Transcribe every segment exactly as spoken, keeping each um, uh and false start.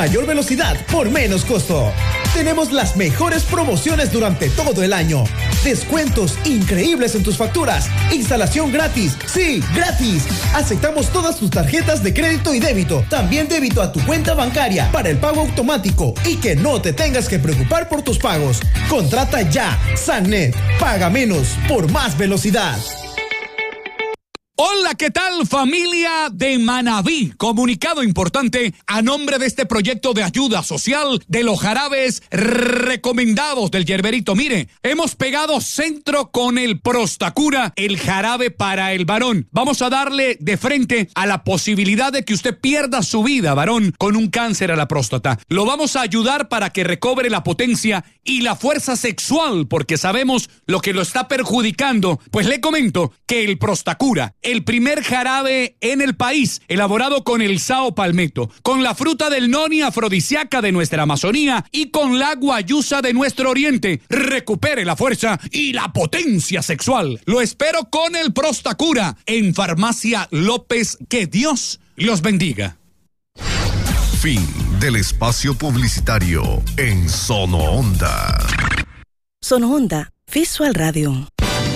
mayor velocidad por menos costo. Tenemos las mejores promociones durante todo el año. Descuentos increíbles en tus facturas. Instalación gratis. Sí, gratis. Aceptamos todas tus tarjetas de crédito y débito. También débito a tu cuenta bancaria para el pago automático y que no te tengas que preocupar por tus pagos. Contrata ya. Sannet. Paga menos por más velocidad. Hola, ¿qué tal, familia de Manabí? Comunicado importante a nombre de este proyecto de ayuda social de los jarabes recomendados del Yerberito. Mire, hemos pegado centro con el Prostacura, el jarabe para el varón. Vamos a darle de frente a la posibilidad de que usted pierda su vida, varón, con un cáncer a la próstata. Lo vamos a ayudar para que recobre la potencia y la fuerza sexual, porque sabemos lo que lo está perjudicando. Pues le comento que el Prostacura, el primer jarabe en el país, elaborado con el sao palmetto, con la fruta del noni afrodisíaca de nuestra Amazonía y con la guayusa de nuestro oriente, recupere la fuerza y la potencia sexual. Lo espero con el Prostacura en Farmacia López. Que Dios los bendiga. Fin del espacio publicitario en Sono Onda. Sono Onda Visual Radio.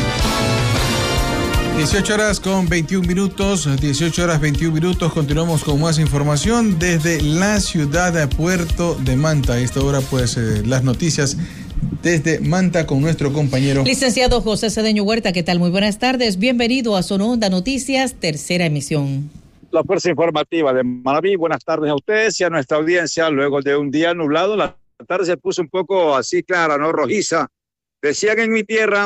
dieciocho horas con veintiún minutos, dieciocho horas veintiún minutos, continuamos con más información desde la ciudad de Puerto de Manta. A esta hora, pues, eh, las noticias desde Manta con nuestro compañero. Licenciado José Cedeño Huerta, ¿qué tal? Muy buenas tardes, bienvenido a Sono Onda Noticias, tercera emisión. La fuerza informativa de Manabí, buenas tardes a ustedes y a nuestra audiencia. Luego de un día nublado, la tarde se puso un poco así clara, ¿no? Rojiza. Decían en mi tierra,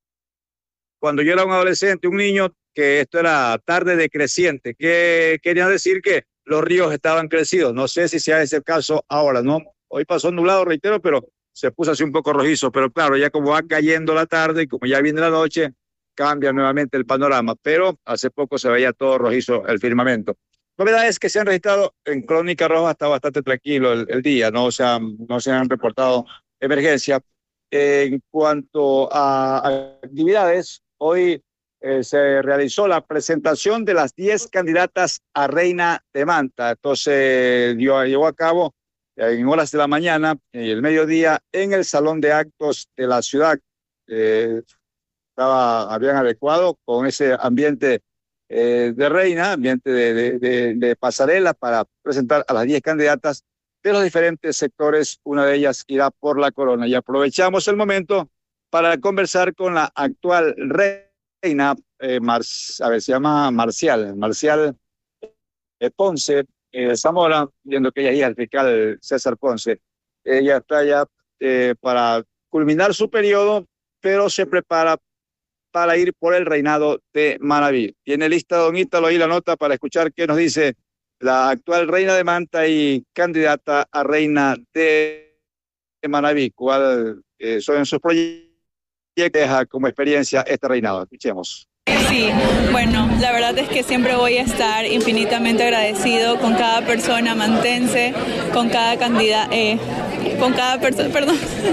cuando yo era un adolescente, un niño, que esto era tarde decreciente, que quería decir que los ríos estaban crecidos. No sé si sea ese el caso ahora, ¿no? Hoy pasó nublado, reitero, pero se puso así un poco rojizo. Pero claro, ya como va cayendo la tarde y como ya viene la noche, cambia nuevamente el panorama. Pero hace poco se veía todo rojizo el firmamento. La verdad es que se han registrado en Crónica Roja, está bastante tranquilo el, el día, ¿no? O sea, no se han reportado emergencias. En cuanto a actividades, hoy eh, se realizó la presentación de las diez candidatas a Reina de Manta. Entonces, dio, llevó a cabo en horas de la mañana y el mediodía en el Salón de Actos de la ciudad. Eh, estaba, habían adecuado con ese ambiente eh, de reina, ambiente de, de, de, de pasarela para presentar a las diez candidatas de los diferentes sectores. Una de ellas irá por la corona. Y aprovechamos el momento para conversar con la actual reina, eh, Mar, a ver, se llama Marcial, Marcial eh, Ponce eh, Zamora, viendo que ella es hija del fiscal César Ponce. Ella está ya eh, para culminar su periodo, pero se prepara para ir por el reinado de Manabí. Tiene lista, don Ítalo, ahí la nota para escuchar qué nos dice la actual reina de Manta y candidata a reina de Manabí, cuál eh, son sus proyectos, deja como experiencia este reinado. Escuchemos. Sí, bueno, la verdad es que siempre voy a estar infinitamente agradecido con cada persona mantense, con cada candidata, eh, con cada persona, perdón,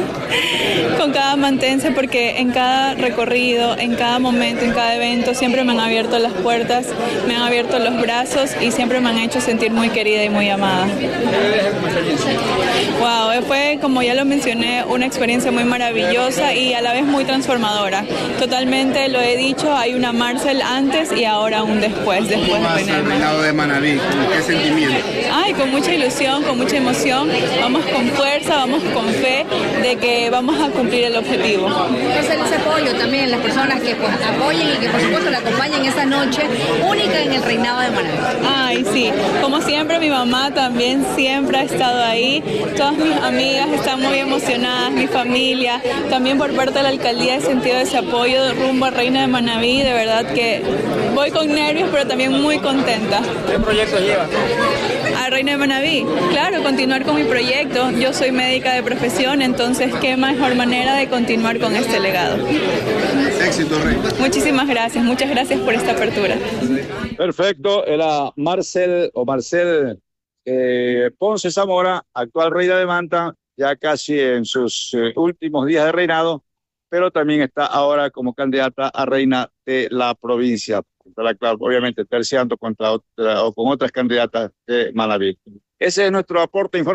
con cada mantense, porque en cada recorrido, en cada momento, en cada evento, siempre me han abierto las puertas, me han abierto los brazos y siempre me han hecho sentir muy querida y muy amada. Wow, fue, como ya lo mencioné, una experiencia muy maravillosa y a la vez muy transformadora. Totalmente lo he dicho, hay una Marcel antes y ahora un después, después de venir. El reinado de Manabí, ¿con qué sentimiento? Ay, con mucha ilusión, con mucha emoción, vamos con fuerza, vamos con fe de que vamos a cumplir el objetivo. Entonces ese apoyo también, las personas que pues apoyen y que por supuesto la acompañen esa noche única en el reinado de Manabí. Ay, sí, como siempre mi mamá también siempre ha estado ahí, todas mis amigas están muy emocionadas, mi familia, también por parte de la alcaldía he sentido ese apoyo rumbo a Reina de Manabí, de verdad que voy con nervios pero también muy contenta. ¿Qué proyecto lleva? A Reina de Manabí, claro, continuar con mi proyecto. Yo soy médica de profesión, entonces qué mejor manera de continuar con este legado. Éxito, Rey. Muchísimas gracias, muchas gracias por esta apertura. Perfecto, era Marcel o Marcel eh, Ponce Zamora, actual reina de Manta, ya casi en sus eh, últimos días de reinado, pero también está ahora como candidata a reina de la provincia. Claro, obviamente terciando contra otra, o con otras candidatas de Manabí. Ese es nuestro aporte informativo.